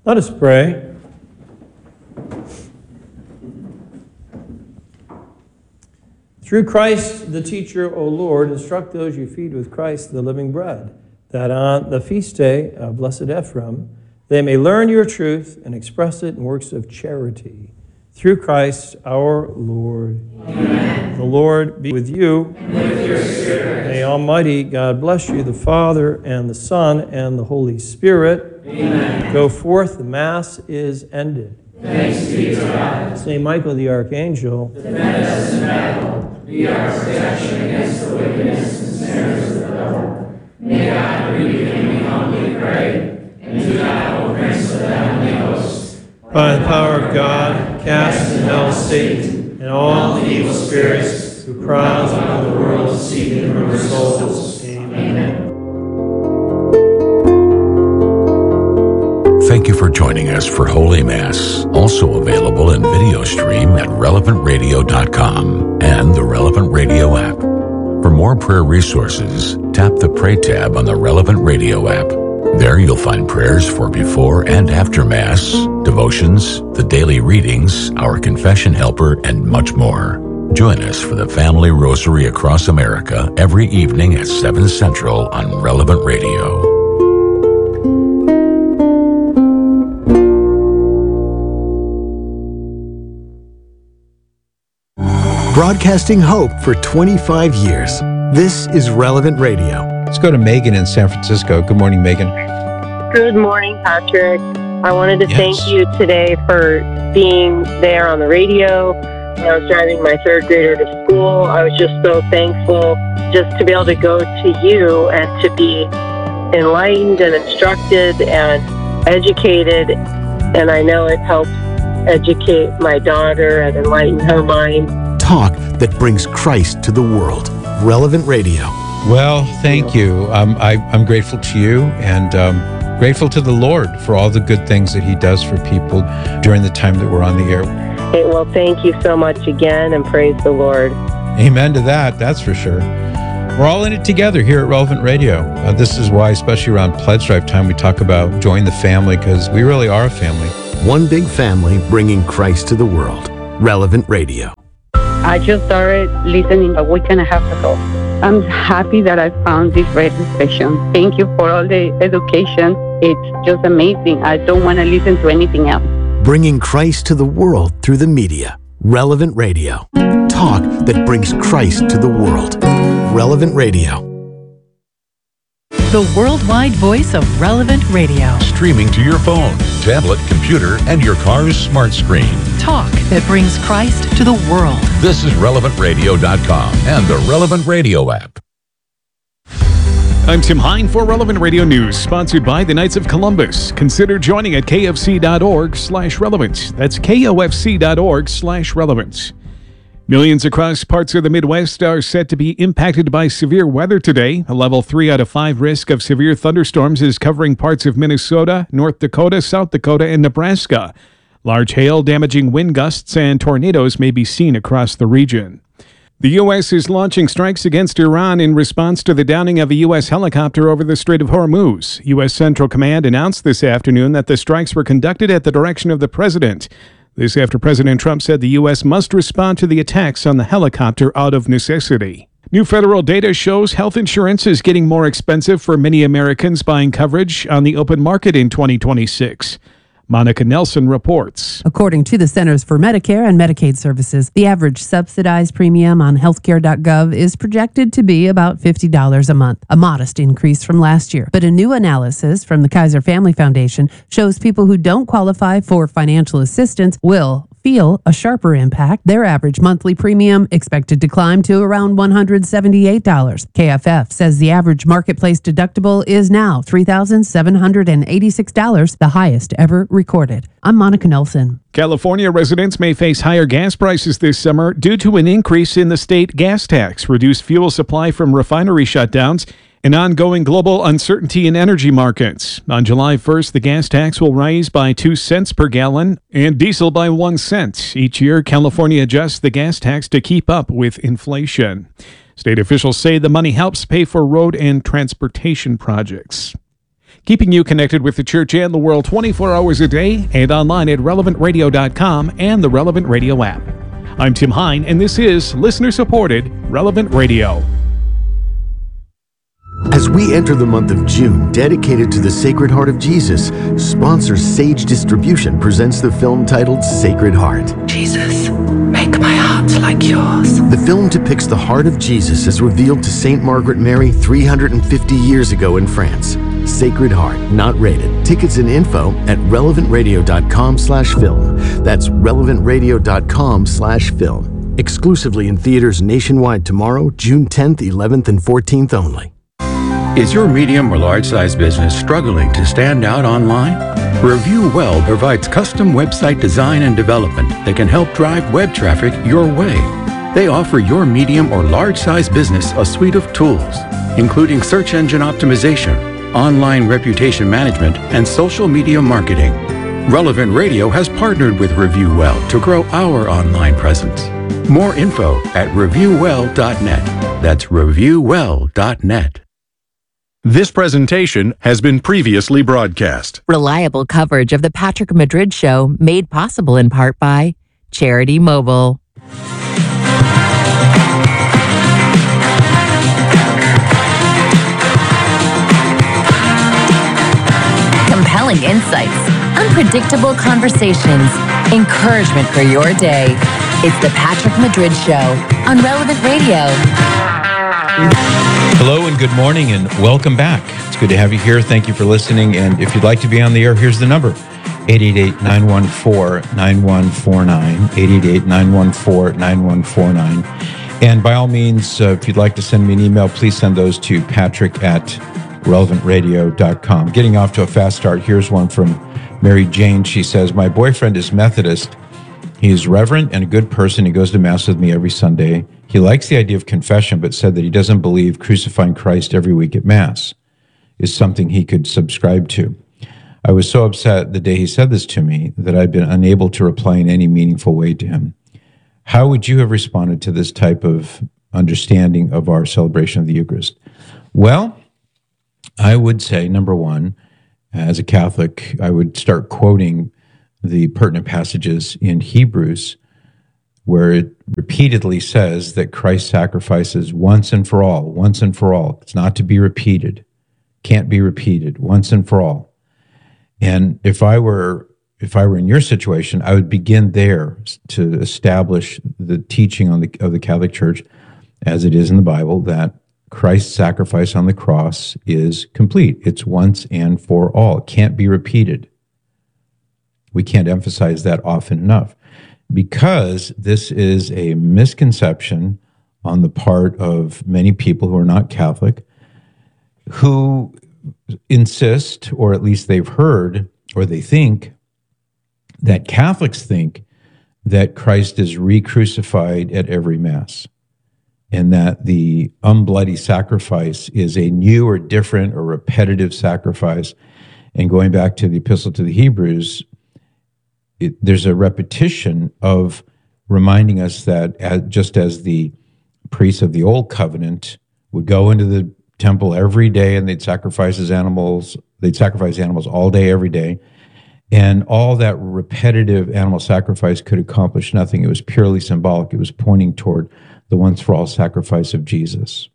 Let us pray. Through Christ, the teacher, O Lord, instruct those you feed with Christ, the living bread, that on the feast day of Blessed Ephraim, they may learn your truth and express it in works of charity. Through Christ our Lord. Amen. The Lord be with you. And with your spirit. May Almighty God bless you, the Father, and the Son, and the Holy Spirit. Amen. Go forth, the Mass is ended. Thanks be to God. St. Michael the Archangel, defend us in battle. Be our protection against the wickedness and snares of the devil. May God rebuke him, we humbly pray. And to God, O Prince of the heavenly hosts, by the power of God, cast into hell Satan and all the evil spirits who prowl about the world seeking for their souls. Amen. Thank you for joining us for Holy Mass, also available in video stream at relevantradio.com and the Relevant Radio app. For more prayer resources, tap the Pray tab on the Relevant Radio app. There you'll find prayers for before and after Mass, devotions, the daily readings, our confession helper, and much more. Join us for the Family Rosary across America every evening at 7 Central on Relevant Radio. Broadcasting hope for 25 years. This is Relevant Radio. Let's go to Megan in San Francisco. Good morning, Megan. Good morning, Patrick. I wanted to thank you today for being there on the radio. When I was driving my third grader to school, I was just so thankful just to be able to go to you and to be enlightened and instructed and educated. And I know it helps educate my daughter and enlighten her mind. Talk that brings Christ to the world. Relevant Radio. Well, thank you. I'm grateful to you and grateful to the Lord for all the good things that He does for people during the time that we're on the air. Hey, well, thank you so much again, and praise the Lord. Amen to that, that's for sure. We're all in it together here at Relevant Radio. This is why, especially around Pledge Drive time, we talk about join the family, because we really are a family. One big family bringing Christ to the world. Relevant Radio. I just started listening a week and a half ago. I'm happy that I found this radio station. Thank you for all the education. It's just amazing. I don't want to listen to anything else. Bringing Christ to the world through the media. Relevant Radio. Talk that brings Christ to the world. Relevant Radio. The worldwide voice of Relevant Radio. Streaming to your phone, tablet, computer, and your car's smart screen. Talk that brings Christ to the world. This is relevantradio.com and the Relevant Radio app. I'm Tim Hine for Relevant Radio News, sponsored by the Knights of Columbus. Consider joining at kfc.org/relevant. That's kofc.org/relevant. Millions across parts of the Midwest are set to be impacted by severe weather today. A level 3 out of 5 risk of severe thunderstorms is covering parts of Minnesota, North Dakota, South Dakota, and Nebraska. Large hail, damaging wind gusts, and tornadoes may be seen across the region. The U.S. is launching strikes against Iran in response to the downing of a U.S. helicopter over the Strait of Hormuz. U.S. Central Command announced this afternoon that the strikes were conducted at the direction of the president. This after President Trump said the U.S. must respond to the attacks on the helicopter out of necessity. New federal data shows health insurance is getting more expensive for many Americans buying coverage on the open market in 2026. Monica Nelson reports. According to the Centers for Medicare and Medicaid Services, the average subsidized premium on healthcare.gov is projected to be about $50 a month, a modest increase from last year. But a new analysis from the Kaiser Family Foundation shows people who don't qualify for financial assistance will feel a sharper impact. Their average monthly premium expected to climb to around $178. KFF says the average marketplace deductible is now $3,786, the highest ever recorded. I'm Monica Nelson. California residents may face higher gas prices this summer due to an increase in the state gas tax, reduced fuel supply from refinery shutdowns, and ongoing global uncertainty in energy markets. On July 1st, the gas tax will rise by 2 cents per gallon and diesel by 1 cent. Each year, California adjusts the gas tax to keep up with inflation. State officials say the money helps pay for road and transportation projects. keeping you connected with the church and the world 24 hours a day and online at relevantradio.com and the Relevant Radio app. I'm Tim Hine, and this is listener-supported Relevant Radio. As we enter the month of June, dedicated to the Sacred Heart of Jesus, sponsor Sage Distribution presents the film titled Sacred Heart. Jesus, make my heart like yours. The film depicts the heart of Jesus as revealed to Saint Margaret Mary 350 years ago in France. Sacred Heart, not rated. Tickets and info at relevantradio.com/film. That's relevantradio.com/film. Exclusively in theaters nationwide tomorrow, June 10th, 11th, and 14th only. Is your medium or large-size business struggling to stand out online? Review Well provides custom website design and development that can help drive web traffic your way. They offer your medium or large-size business a suite of tools, including search engine optimization, online reputation management, and social media marketing. Relevant Radio has partnered with Review Well to grow our online presence. More info at reviewwell.net. That's reviewwell.net. This presentation has been previously broadcast. Reliable coverage of the Patrick Madrid Show made possible in part by Charity Mobile. Compelling insights, unpredictable conversations, encouragement for your day. It's the Patrick Madrid Show on Relevant Radio. Hello and good morning and welcome back. It's good to have you here. Thank you for listening. And if you'd like to be on the air, here's the number, 888-914-9149, 888-914-9149. And by all means, if you'd like to send me an email, please send those to patrick@relevantradio.com. Getting off to a fast start. Here's one from Mary Jane. She says, my boyfriend is Methodist. He is reverent and a good person. He goes to Mass with me every Sunday. He likes the idea of confession, but said that he doesn't believe crucifying Christ every week at Mass is something he could subscribe to. I was so upset the day he said this to me that I've been unable to reply in any meaningful way to him. How would you have responded to this type of understanding of our celebration of the Eucharist? Well, I would say, number one, as a Catholic, I would start quoting the pertinent passages in Hebrews where it repeatedly says that Christ sacrifices once and for all, once and for all. It's not to be repeated, can't be repeated, once and for all. And if I were in your situation, I would begin there to establish the teaching of the Catholic Church, as it is in the Bible, that Christ's sacrifice on the cross is complete. It's once and for all. It can't be repeated. We can't emphasize that often enough, because this is a misconception on the part of many people who are not Catholic, who insist, or at least they've heard, or they think, that Catholics think that Christ is re-crucified at every Mass, and that the unbloody sacrifice is a new or different or repetitive sacrifice. And going back to the Epistle to the Hebrews, there's a repetition of reminding us that just as the priests of the Old Covenant would go into the temple every day and they'd sacrifice animals all day, every day, and all that repetitive animal sacrifice could accomplish nothing. It was purely symbolic. It was pointing toward the once-for-all sacrifice of Jesus.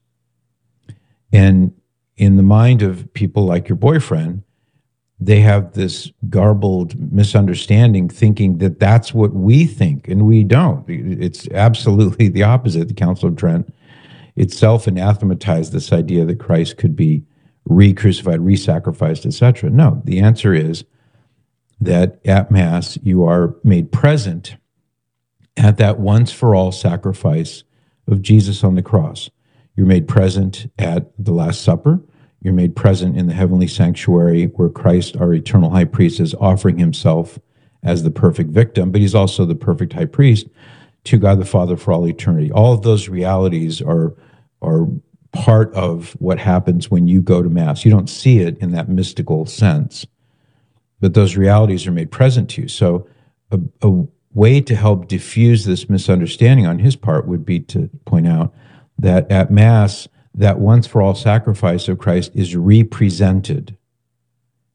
And in the mind of people like your boyfriend, they have this garbled misunderstanding, thinking that that's what we think, and we don't. It's absolutely the opposite. The Council of Trent itself anathematized this idea that Christ could be re-crucified, re-sacrificed, etc. No, the answer is that at Mass you are made present at that once-for-all sacrifice of Jesus on the cross. You're made present at the Last Supper. You're made present in the heavenly sanctuary where Christ, our eternal high priest, is offering himself as the perfect victim, but he's also the perfect high priest to God the Father for all eternity. All of those realities are part of what happens when you go to Mass. You don't see it in that mystical sense, but those realities are made present to you. So a way to help diffuse this misunderstanding on his part would be to point out that at Mass, that once-for-all sacrifice of Christ is represented.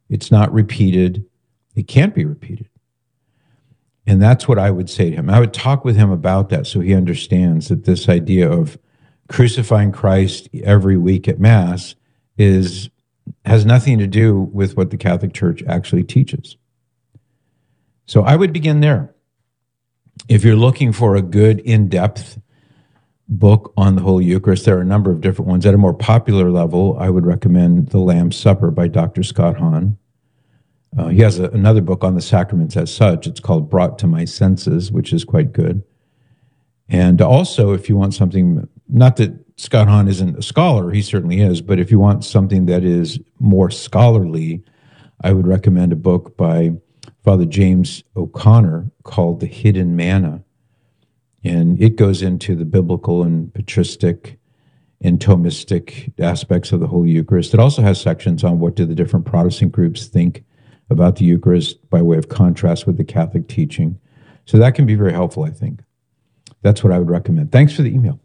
It's not repeated. It can't be repeated. And that's what I would say to him. I would talk with him about that so he understands that this idea of crucifying Christ every week at Mass has nothing to do with what the Catholic Church actually teaches. So I would begin there. If you're looking for a good, in-depth book on the Holy Eucharist, there are a number of different ones. At a more popular level, I would recommend The Lamb's Supper by Dr. Scott Hahn. He has another book on the sacraments as such. It's called Brought to My Senses, which is quite good. And also, if you want something, not that Scott Hahn isn't a scholar, he certainly is, but if you want something that is more scholarly, I would recommend a book by Father James O'Connor called The Hidden Manna. And it goes into the biblical and patristic and Thomistic aspects of the Holy Eucharist. It also has sections on what do the different Protestant groups think about the Eucharist by way of contrast with the Catholic teaching. So that can be very helpful, I think. That's what I would recommend. Thanks for the email.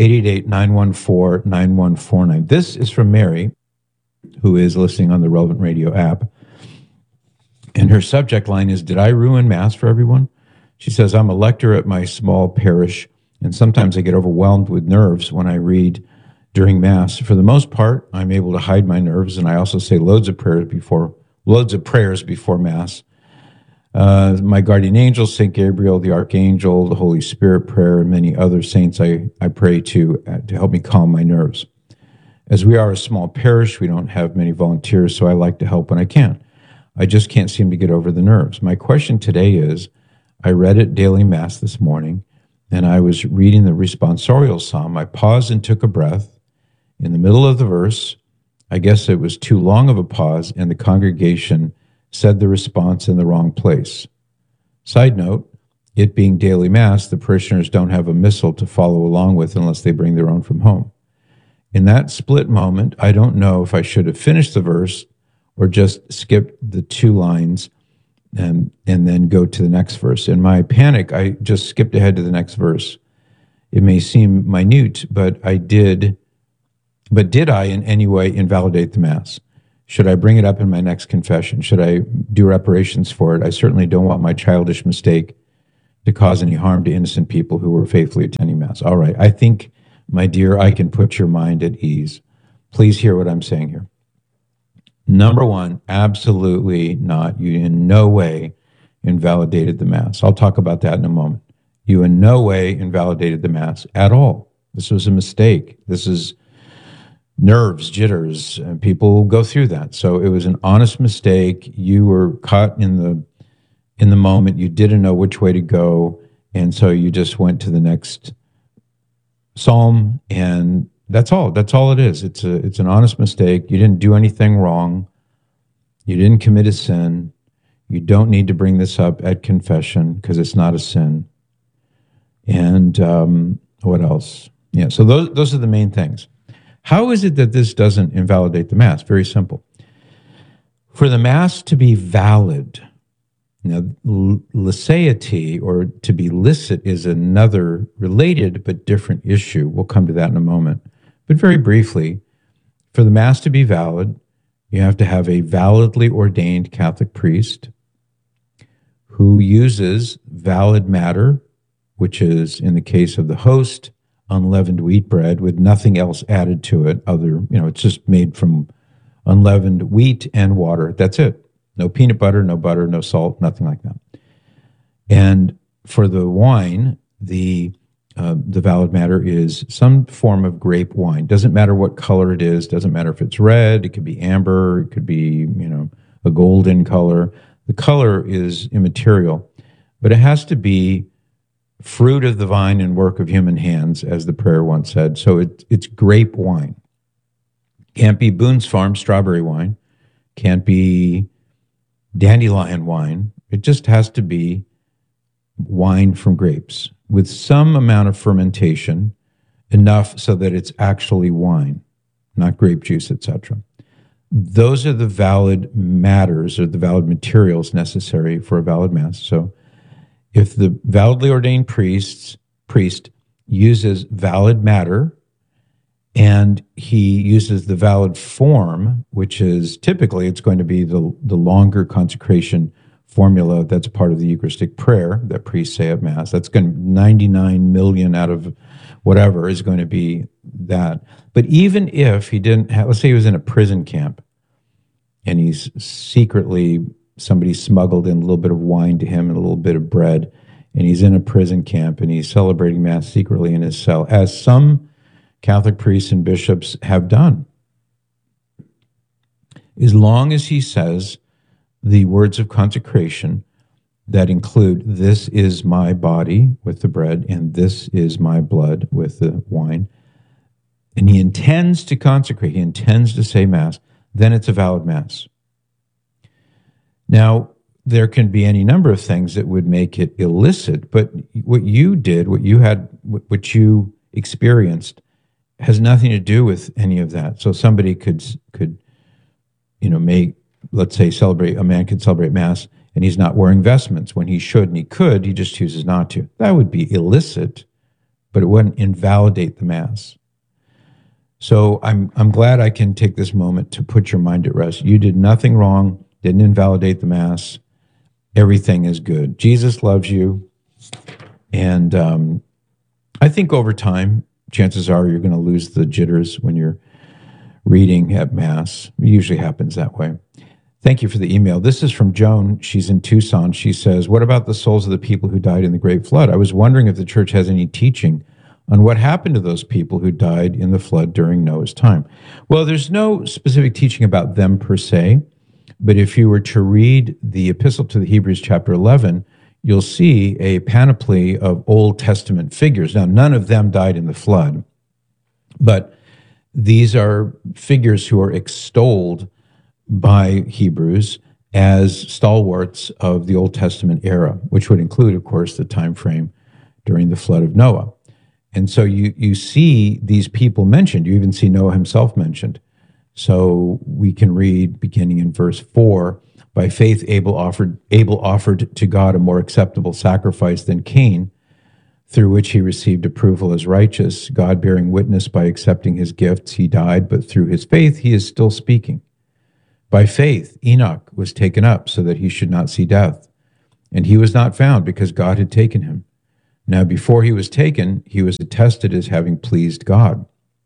888-914-9149. This is from Mary, who is listening on the Relevant Radio app. And her subject line is, did I ruin Mass for everyone? She says, I'm a lector at my small parish, and sometimes I get overwhelmed with nerves when I read during Mass. For the most part, I'm able to hide my nerves, and I also say loads of prayers before Mass. My guardian angel, St. Gabriel, the Archangel, the Holy Spirit prayer, and many other saints I pray to help me calm my nerves. As we are a small parish, we don't have many volunteers, so I like to help when I can. I just can't seem to get over the nerves. My question today is, I read at daily Mass this morning, and I was reading the responsorial psalm. I paused and took a breath. In the middle of the verse, I guess it was too long of a pause, and the congregation said the response in the wrong place. Side note, it being daily Mass, the parishioners don't have a missal to follow along with unless they bring their own from home. In that split moment, I don't know if I should have finished the verse or just skipped the 2 lines and then go to the next verse. In my panic, I just skipped ahead to the next verse. It may seem minute, but did I in any way invalidate the Mass? Should I bring it up in my next confession? Should I do reparations for it? I certainly don't want my childish mistake to cause any harm to innocent people who were faithfully attending Mass. All right, I think, my dear, I can put your mind at ease. Please hear what I'm saying here. Number one, absolutely not. You in no way invalidated the Mass. I'll talk about that in a moment. You in no way invalidated the Mass at all. This was a mistake. This is nerves, jitters, and people go through that. So it was an honest mistake. You were caught in the moment. You didn't know which way to go, and so you just went to the next psalm, and that's all. That's all it is. It's an honest mistake. You didn't do anything wrong. You didn't commit a sin. You don't need to bring this up at confession because it's not a sin. And what else? Yeah, so those are the main things. How is it that this doesn't invalidate the Mass? Very simple. For the Mass to be valid, now licety, or to be licit, is another related but different issue. We'll come to that in a moment. But very briefly, for the Mass to be valid, you have to have a validly ordained Catholic priest who uses valid matter, which is, in the case of the host, unleavened wheat bread with nothing else added to it it's just made from unleavened wheat and water. That's it. No peanut butter, no salt, nothing like that. And for the wine, the valid matter is some form of grape wine. Doesn't matter what color it is. Doesn't matter if it's red. It could be amber. It could be, a golden color. The color is immaterial, but it has to be fruit of the vine and work of human hands, as the prayer once said. So it's grape wine. Can't be Boone's Farm strawberry wine. Can't be dandelion wine. It just has to be wine from grapes with some amount of fermentation, enough so that it's actually wine, not grape juice, etc. Those are the valid matters or the valid materials necessary for a valid Mass. So if the validly ordained priest uses valid matter And he uses the valid form, which is typically it's going to be the longer consecration formula that's part of the Eucharistic prayer that priests say at Mass. That's going to 99 million out of whatever is going to be that. But even if he didn't have, let's say he was in a prison camp and he's secretly, somebody smuggled in a little bit of wine to him and a little bit of bread, and he's in a prison camp and he's celebrating Mass secretly in his cell, as some Catholic priests and bishops have done. As long as he says the words of consecration that include, "This is my body," with the bread, and "This is my blood," with the wine, and he intends to consecrate, he intends to say Mass, then it's a valid Mass. Now, there can be any number of things that would make it illicit, but what you did, what you experienced, has nothing to do with any of that. So somebody could make, let's say, a man could celebrate Mass and he's not wearing vestments when he should and he could, he just chooses not to. That would be illicit, but it wouldn't invalidate the Mass. So I'm glad I can take this moment to put your mind at rest. You did nothing wrong, didn't invalidate the Mass. Everything is good. Jesus loves you. And I think over time, chances are you're going to lose the jitters when you're reading at Mass. It usually happens that way. Thank you for the email. This is from Joan. She's in Tucson. She says, "What about the souls of the people who died in the Great Flood? I was wondering if the church has any teaching on what happened to those people who died in the flood during Noah's time." Well, there's no specific teaching about them per se, but if you were to read the Epistle to the Hebrews, chapter 11, you'll see a panoply of Old Testament figures. Now, none of them died in the flood, but these are figures who are extolled by Hebrews as stalwarts of the Old Testament era, which would include, of course, the time frame during the flood of Noah. And so you see these people mentioned. You even see Noah himself mentioned. So we can read, beginning in verse 4, "By faith Abel offered to God a more acceptable sacrifice than Cain, through which he received approval as righteous, God bearing witness by accepting his gifts. He died, but through his faith he is still speaking. By faith Enoch was taken up so that he should not see death, and he was not found because God had taken him. Now before he was taken, he was attested as having pleased God.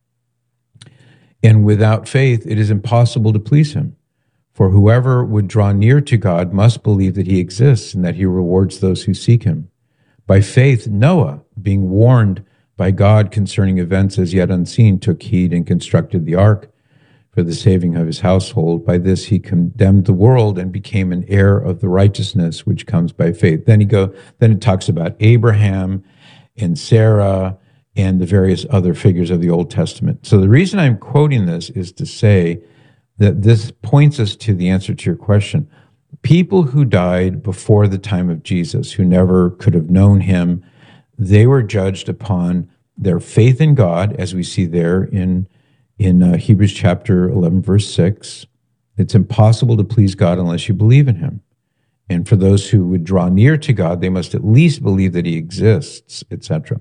And without faith it is impossible to please him. For whoever would draw near to God must believe that he exists and that he rewards those who seek him. By faith Noah, being warned by God concerning events as yet unseen, took heed and constructed the ark for the saving of his household. By this he condemned the world and became an heir of the righteousness which comes by faith." Then it talks about Abraham and Sarah and the various other figures of the Old Testament. So the reason I'm quoting this is to say that this points us to the answer to your question. People who died before the time of Jesus, who never could have known him, they were judged upon their faith in God, as we see there in Hebrews chapter 11, verse 6. It's impossible to please God unless you believe in him. And for those who would draw near to God, they must at least believe that he exists, etc.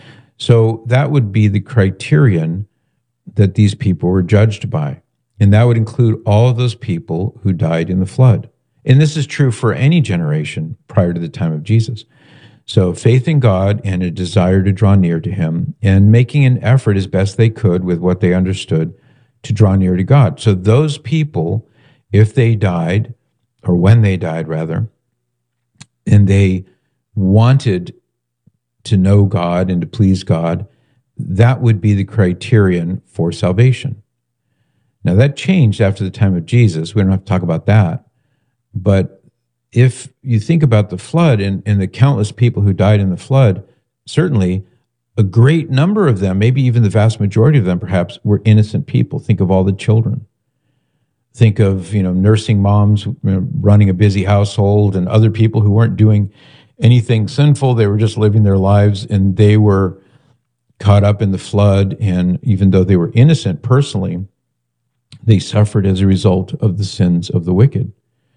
So that would be the criterion that these people were judged by. And that would include all of those people who died in the flood. And this is true for any generation prior to the time of Jesus. So faith in God and a desire to draw near to him and making an effort as best they could with what they understood to draw near to God. So those people, if they died, or when they died rather, and they wanted to know God and to please God, that would be the criterion for salvation. Now that changed after the time of Jesus. We don't have to talk about that. But if you think about the flood and the countless people who died in the flood, certainly a great number of them, maybe even the vast majority of them perhaps, were innocent people. Think of all the children. Think of, nursing moms running a busy household and other people who weren't doing anything sinful. They were just living their lives and they were caught up in the flood. And even though they were innocent personally, they suffered as a result of the sins of the wicked.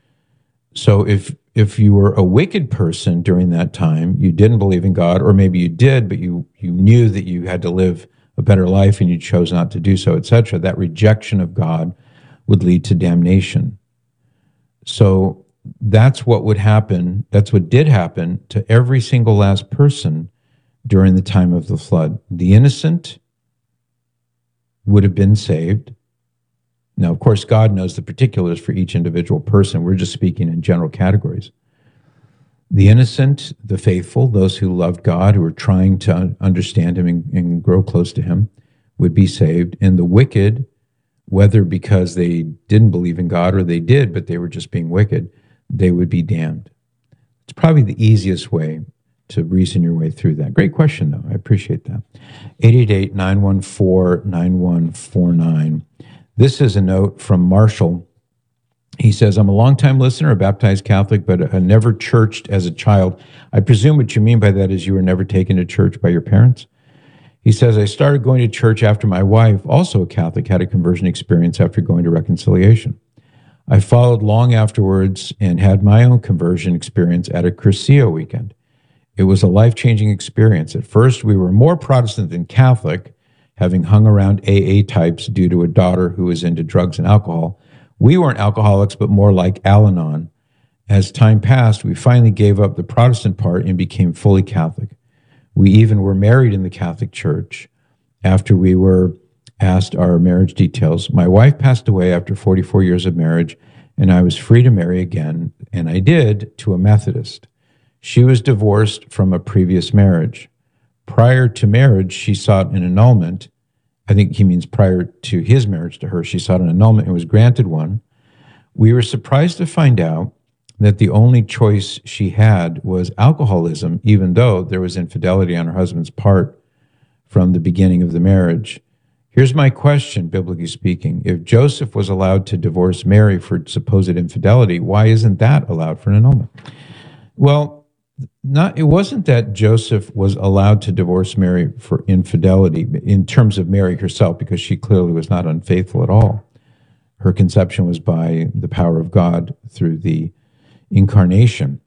So if you were a wicked person during that time, you didn't believe in God, or maybe you did, but you knew that you had to live a better life and you chose not to do so, etc., that rejection of God would lead to damnation. So that's what would happen. That's what did happen to every single last person during the time of the flood. The innocent would have been saved. Now, of course, God knows the particulars for each individual person. We're just speaking in general categories. The innocent, the faithful, those who loved God, who were trying to understand him and grow close to him, would be saved. And the wicked, whether because they didn't believe in God or they did, but they were just being wicked, they would be damned. It's probably the easiest way to reason your way through that. Great question, though. I appreciate that. 888-914-9149. This is a note from Marshall. He says, I'm a longtime listener, a baptized Catholic, but never churched as a child. I presume what you mean by that is you were never taken to church by your parents? He says, I started going to church after my wife, also a Catholic, had a conversion experience after going to reconciliation. I followed long afterwards and had my own conversion experience at a Cursillo weekend. It was a life-changing experience. At first, we were more Protestant than Catholic, having hung around AA types due to a daughter who was into drugs and alcohol. We weren't alcoholics, but more like Al-Anon. As time passed, we finally gave up the Protestant part and became fully Catholic. We even were married in the Catholic Church after we were asked our marriage details. My wife passed away after 44 years of marriage, and I was free to marry again, and I did, to a Methodist. She was divorced from a previous marriage. Prior to marriage, she sought an annulment. I think he means prior to his marriage to her, she sought an annulment and was granted one. We were surprised to find out that the only choice she had was alcoholism, even though there was infidelity on her husband's part from the beginning of the marriage. Here's my question, biblically speaking. If Joseph was allowed to divorce Mary for supposed infidelity, why isn't that allowed for an annulment? Well, it wasn't that Joseph was allowed to divorce Mary for infidelity in terms of Mary herself, because she clearly was not unfaithful at all. Her conception was by the power of God through the incarnation.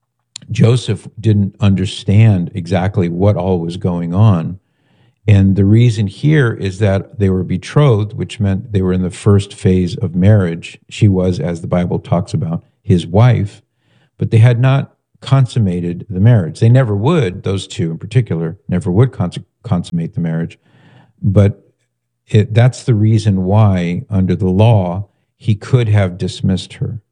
Joseph didn't understand exactly what all was going on. And the reason here is that they were betrothed, which meant they were in the first phase of marriage. She was, as the Bible talks about, his wife, but they had not consummated the marriage. They never would, those two in particular, never would consummate the marriage. But that's the reason why, under the law, he could have dismissed her.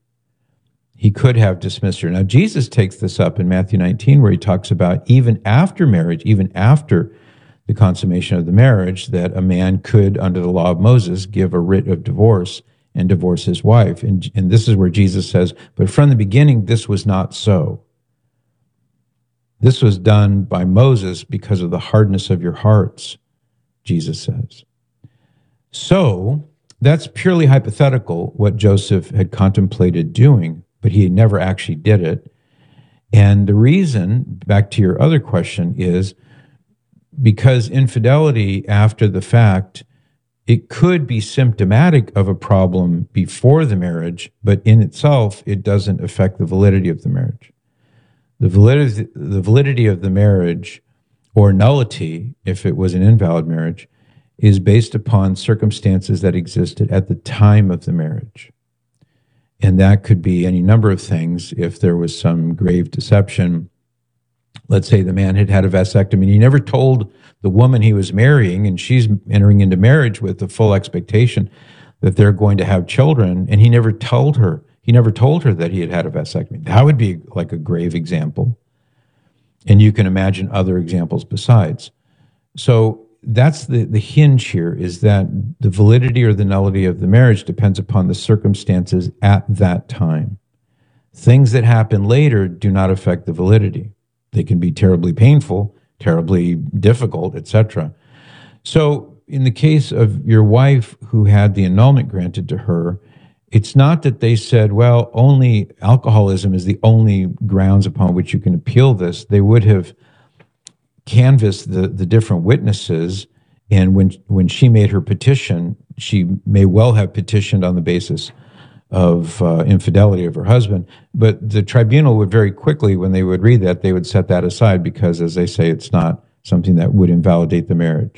He could have dismissed her. Now, Jesus takes this up in Matthew 19, where he talks about even after marriage, even after the consummation of the marriage, that a man could, under the law of Moses, give a writ of divorce and divorce his wife. And this is where Jesus says, but from the beginning, this was not so. This was done by Moses because of the hardness of your hearts, Jesus says. So that's purely hypothetical, what Joseph had contemplated doing, but he never actually did it. And the reason, back to your other question, is because infidelity after the fact, it could be symptomatic of a problem before the marriage, but in itself, it doesn't affect the validity of the marriage. The validity of the marriage, or nullity, if it was an invalid marriage, is based upon circumstances that existed at the time of the marriage. And that could be any number of things. If there was some grave deception, let's say the man had a vasectomy, and he never told the woman he was marrying, and she's entering into marriage with the full expectation that they're going to have children, and he never told her that he had a vasectomy. That would be like a grave example. And you can imagine other examples besides. So that's the hinge here, is that the validity or the nullity of the marriage depends upon the circumstances at that time. Things that happen later do not affect the validity. They can be terribly painful, terribly difficult, etc. So in the case of your wife who had the annulment granted to her, it's not that they said, well, only alcoholism is the only grounds upon which you can appeal this. They would have canvassed the different witnesses, and when she made her petition, she may well have petitioned on the basis of infidelity of her husband, but the tribunal would very quickly, when they would read that, they would set that aside because, as they say, it's not something that would invalidate the marriage.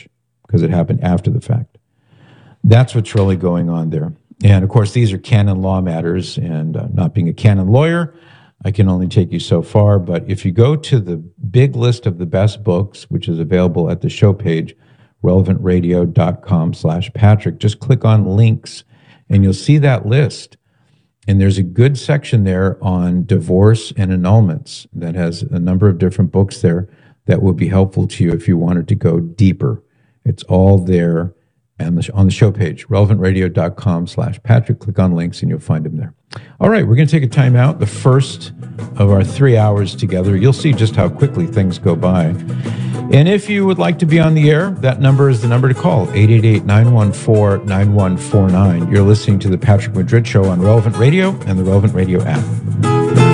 because it happened after the fact. That's what's really going on there. And of course, these are canon law matters, and not being a canon lawyer, I can only take you so far. But if you go to the big list of the best books, which is available at the show page, relevantradio.com/Patrick, just click on links and you'll see that list. And there's a good section there on divorce and annulments that has a number of different books there that will be helpful to you if you wanted to go deeper. It's all there and on the show page, relevantradio.com/Patrick. Click on links and you'll find them there. All right, we're going to take a time out, the first of our 3 hours together. You'll see just how quickly things go by. And if you would like to be on the air, that number is the number to call, 888-914-9149. You're listening to The Patrick Madrid Show on Relevant Radio and the Relevant Radio app.